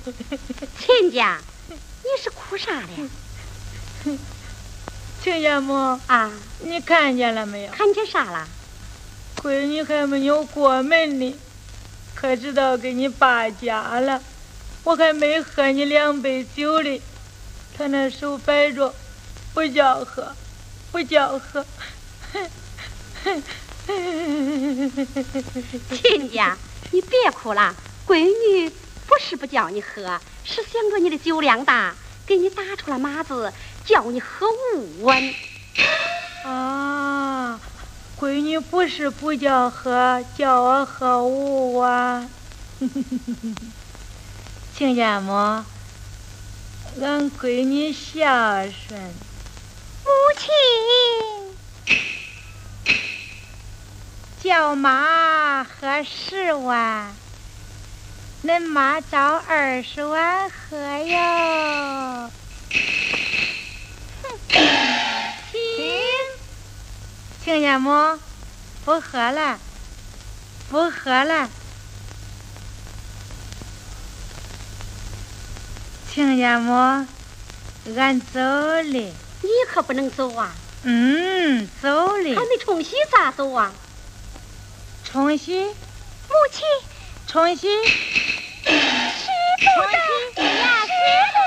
亲家，你是哭啥嘞？ 亲家母啊， 你看见了没有？ 看见啥了？ 闺女还没有过门呢，可知道给你爸家了。我还没喝你2杯酒哩，他那手摆着，不叫喝，不叫喝。 亲家，你别哭了，闺女不是不叫你喝，是想着你的酒量大，给你打出了码子，叫你喝无温。 啊，闺女不是不叫喝，叫我喝无啊。亲家母，俺闺女孝顺。 母亲，叫妈喝10碗，恁妈找20碗喝哟。 亲家母，不喝了，不喝了。亲家母，俺走了。 你可不能走啊！ 走了。 还没冲洗咋走啊？ 冲洗？ 母亲， 冲洗？ 使不得，使不得。